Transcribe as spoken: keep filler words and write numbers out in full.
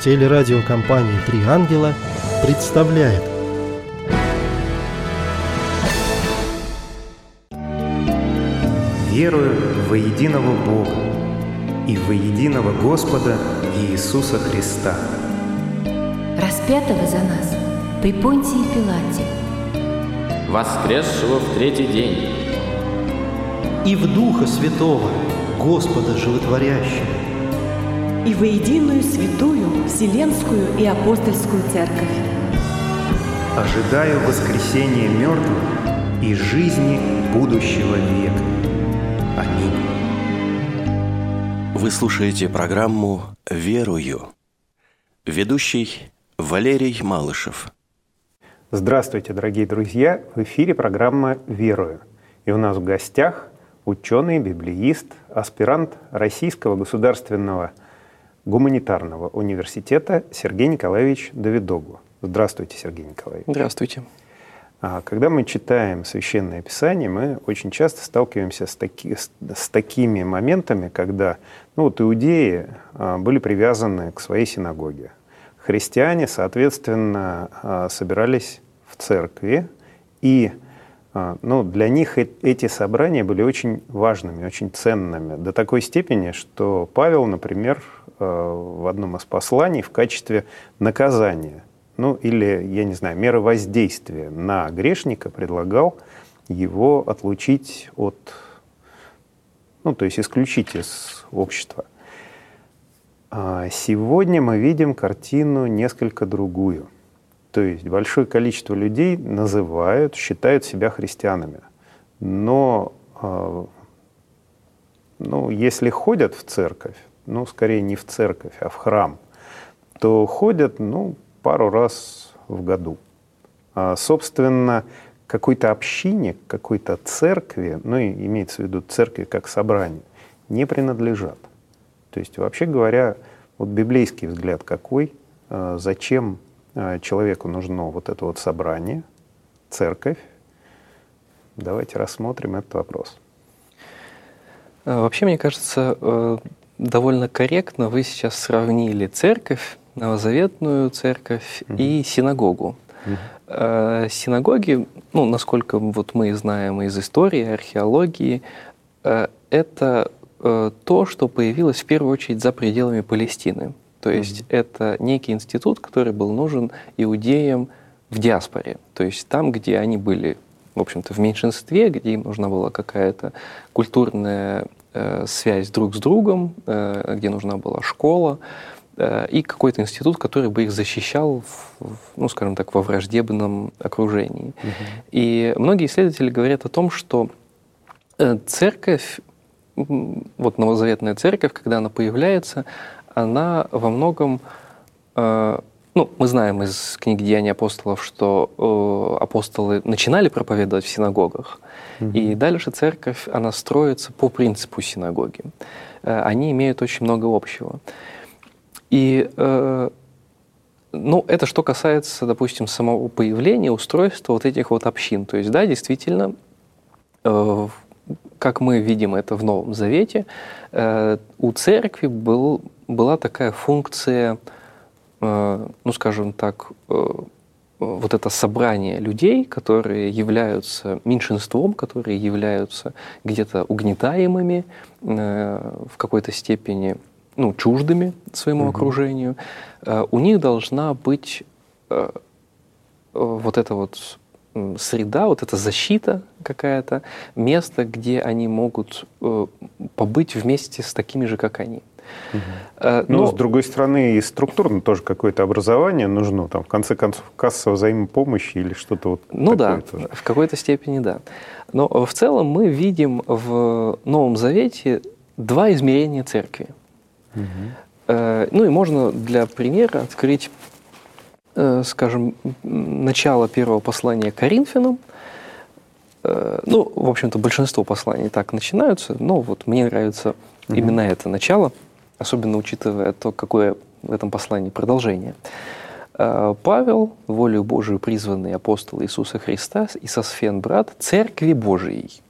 Телерадиокомпания «Три ангела» представляет. Верую во единого Бога и во единого Господа Иисуса Христа, распятого за нас при Понтии Пилате, воскресшего в третий день, и в Духа Святого, Господа Животворящего, и во единую святую Вселенскую и Апостольскую Церковь. ожидаю воскресения мертвых и жизни будущего века. Аминь. Вы слушаете программу «Верую». Ведущий Валерий Малышев. Здравствуйте, дорогие друзья! В эфире программа «Верую». И у нас в гостях ученый, библеист, аспирант Российского государственного гуманитарного университета Сергей Николаевич Давидоглу. Здравствуйте, Сергей Николаевич. Здравствуйте. Когда мы читаем Священное Писание, мы очень часто сталкиваемся с, таки, с, с такими моментами, когда ну, вот иудеи были привязаны к своей синагоге. Христиане, соответственно, собирались в церкви, и ну, для них эти собрания были очень важными, очень ценными, до такой степени, что Павел, например, в одном из посланий в качестве наказания, ну или, я не знаю, меры воздействия на грешника предлагал его отлучить от, ну то есть исключить из общества. А сегодня мы видим картину несколько другую. То есть большое количество людей называют, считают себя христианами. Но ну, если ходят в церковь, ну скорее не в церковь, а в храм, то ходят, ну, пару раз в году. А, собственно, какой-то общине, какой-то церкви, ну и имеется в виду церкви как собрание, не принадлежат. То есть, вообще говоря, вот библейский взгляд какой, а, зачем а, человеку нужно вот это вот собрание, церковь? Давайте рассмотрим этот вопрос. Вообще, мне кажется, довольно корректно вы сейчас сравнили церковь, новозаветную церковь mm-hmm. и синагогу. Mm-hmm. Синагоги, ну, насколько вот мы знаем из истории, археологии, это то, что появилось в первую очередь за пределами Палестины. То есть mm-hmm. это некий институт, который был нужен иудеям в диаспоре. То есть там, где они были, в общем-то, в меньшинстве, где им нужна была какая-то культурная связь друг с другом, где нужна была школа, и какой-то институт, который бы их защищал, в, ну, скажем так, во враждебном окружении. Uh-huh. И многие исследователи говорят о том, что церковь, вот новозаветная церковь, когда она появляется, она во многом, ну, мы знаем из книги «Деяния апостолов», что апостолы начинали проповедовать в синагогах, uh-huh. и дальше церковь, она строится по принципу синагоги. Они имеют очень много общего. И э, ну, это что касается, допустим, самого появления, устройства вот этих вот общин. То есть, да, действительно, э, как мы видим это в Новом Завете, э, у церкви был, была такая функция, э, ну, скажем так, э, вот это собрание людей, которые являются меньшинством, которые являются где-то угнетаемыми э, в какой-то степени, ну, чуждыми своему uh-huh. окружению, uh, у них должна быть uh, вот эта вот среда, вот эта защита какая-то, место, где они могут uh, побыть вместе с такими же, как они. Uh-huh. Uh, но, но, с другой стороны, и структурно тоже какое-то образование нужно, там, в конце концов, касса взаимопомощи или что-то вот ну такое. Ну да, тоже. В какой-то степени да. Но в целом мы видим в Новом Завете два измерения церкви. Uh-huh. Ну и можно для примера открыть, скажем, начало первого послания Коринфянам. Ну, в общем-то, большинство посланий так начинаются, но вот мне нравится uh-huh. именно это начало, особенно учитывая то, какое в этом послании продолжение. Павел, волею Божию призванный апостол Иисуса Христа и Сосфен брат, церкви Божией,